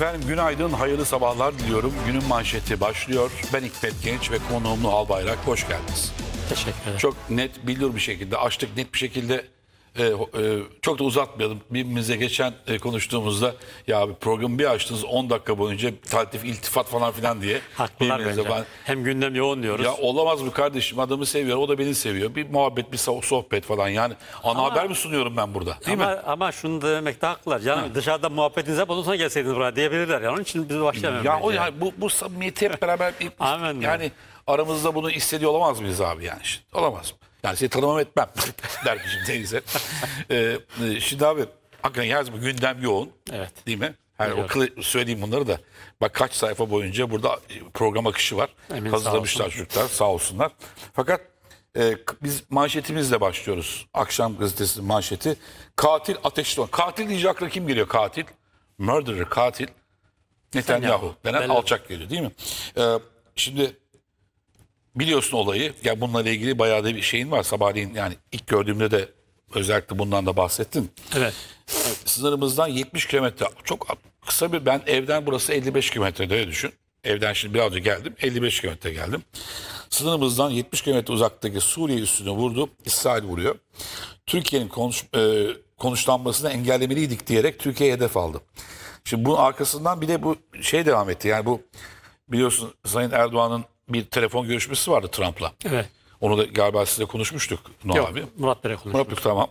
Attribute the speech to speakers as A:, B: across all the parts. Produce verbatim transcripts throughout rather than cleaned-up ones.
A: Efendim günaydın, hayırlı sabahlar diliyorum. Günün manşeti başlıyor. Ben Hikmet Genç ve konuğum Albayrak. Hoş geldiniz.
B: Teşekkür ederim.
A: Çok net, bilir bir şekilde, açtık net bir şekilde e, e, çok da uzatmayalım. Birbirimize geçen e, konuştuğumuzda ya abi programı bir açtınız on dakika boyunca taltif, iltifat falan filan diye.
B: Haklılar bence.
A: Ben,
B: Hem gündem yoğun diyoruz.
A: ya olamaz mı kardeşim, adamı seviyor, o da beni seviyor. Bir muhabbet, bir sohbet falan yani. Ana
B: Ama-
A: haber mi sunuyorum ben burada, değil
B: ama,
A: mi?
B: ama şunu da demekte haklılar. Yani dışarıda muhabbetiniz hep ondan sonra gelseydiniz buraya diyebilirler. Yani onun için biz başlayalım.
A: Ya o yani bu, bu samimiyeti hep beraber
B: Amin.
A: yani aramızda bunu hissediyor olamaz mıyız abi yani? Şimdi, olamaz mı? Yani seni tanımam etmem der ki şimdi neyse. ee, şimdi abi hakikaten yaz bu gündem yoğun.
B: Evet.
A: Değil mi? Yani o söyleyeyim bunları da. Bak kaç sayfa boyunca burada program akışı var.
B: Emin,
A: Hazırlamışlar çocuklar, sağ olsunlar. Fakat e, biz manşetimizle başlıyoruz. Akşam gazetesinin manşeti. Katil ateşli. Katil deyince akla kim geliyor katil? Murderer, katil. Netanyahu denen
B: Belli.
A: alçak geliyor değil mi? Ee, şimdi biliyorsun olayı. Ya bununla ilgili bayağı da bir şeyin var. Sabahleyin yani ilk gördüğümde de özellikle bundan da bahsettin.
B: Evet.
A: Sınırımızdan yetmiş kilometre. Çok kısa bir, ben evden burası elli beş kilometrede öyle düşün. Evden şimdi biraz önce geldim. elli beş kilometre geldim. Sınırımızdan yetmiş kilometre uzaktaki Suriye üstüne vurdu. İsrail vuruyor. Türkiye'nin konuş, e, konuşlanmasını engellemeliydik diyerek Türkiye'ye hedef aldı. Şimdi bunun arkasından bir de bu şey devam etti. Yani bu biliyorsun Sayın Erdoğan'ın bir telefon görüşmesi vardı Trump'la.
B: Evet.
A: Onu da galiba size konuşmuştuk Nuh
B: Yok,
A: abi.
B: Murat Bey'le konuştuk.
A: Murat tamam.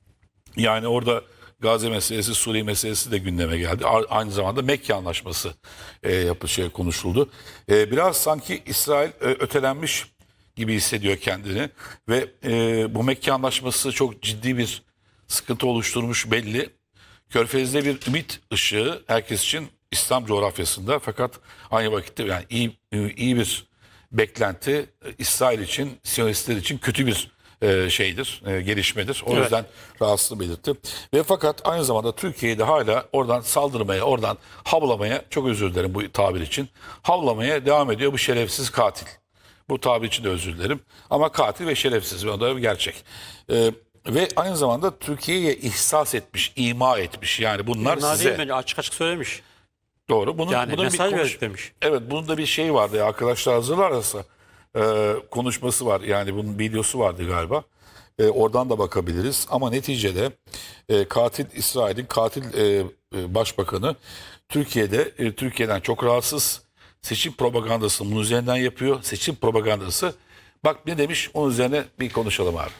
A: Yani orada Gazze meselesi, Suriye meselesi de gündeme geldi. A- Aynı zamanda Mekke Anlaşması e, yapı şey konuşuldu. E, biraz sanki İsrail e, ötelenmiş gibi hissediyor kendini ve e, bu Mekke Anlaşması çok ciddi bir sıkıntı oluşturmuş belli. Körfez'de bir ümit ışığı herkes için İslam coğrafyasında, fakat aynı vakitte yani iyi iyi bir beklenti İsrail için, Siyonistler için kötü bir e, şeydir, e, gelişmedir. O
B: Evet.
A: yüzden rahatsızlığı belirtti. Ve fakat aynı zamanda Türkiye'de hala oradan saldırmaya, oradan havlamaya, çok özür dilerim bu tabir için, havlamaya devam ediyor bu şerefsiz katil. Bu tabir için de özür dilerim. Ama katil ve şerefsiz, o da bir gerçek. E, ve aynı zamanda Türkiye'ye ihsas etmiş, ima etmiş. Yani bunlar
B: Bunlar
A: size.
B: değil, bence açık açık söylemiş.
A: Doğru. Bunun,
B: Yani
A: bunun
B: mesaj
A: bir konuş-
B: verdik demiş.
A: Evet, bunun da bir şey vardı ya, arkadaşlar hazırlarsa e, konuşması var. Yani bunun videosu vardı galiba. E, oradan da bakabiliriz. Ama neticede e, katil İsrail'in katil e, e, başbakanı Türkiye'de e, Türkiye'den çok rahatsız. Seçim propagandasını bunun üzerinden yapıyor. Seçim propagandası. Bak ne demiş, onun üzerine bir konuşalım abi.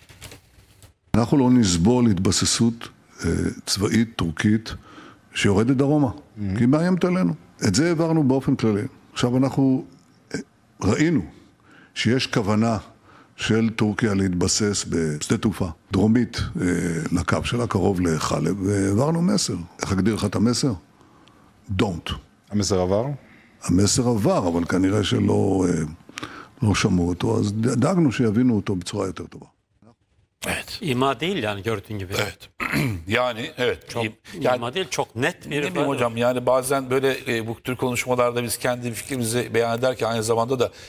C: אנחנו לא נסבול התבססות אה, צבאית טורקית שיורדת דרומה, כי היא מאיימת עלינו. את זה העברנו באופן כללי. עכשיו אנחנו אה, ראינו שיש כוונה של טורקיה להתבסס בשדה תעופה דרומית אה, לקו שלה, קרוב לחלב, והעברנו מסר. איך אגדיר לך את המסר? Don't.
D: המסר עבר?
C: המסר עבר, אבל כנראה שלא אה, לא שמעו אותו, אז דאגנו שיבינו אותו בצורה יותר טובה.
A: Evet.
B: İma değil yani gördüğün gibi.
A: Evet. yani evet.
B: Çok
A: yani,
B: ima değil, çok net bir
A: Ne bileyim
B: ifade.
A: hocam, yani bazen böyle e, bu tür konuşmalarda biz kendi fikrimizi beyan ederken aynı zamanda da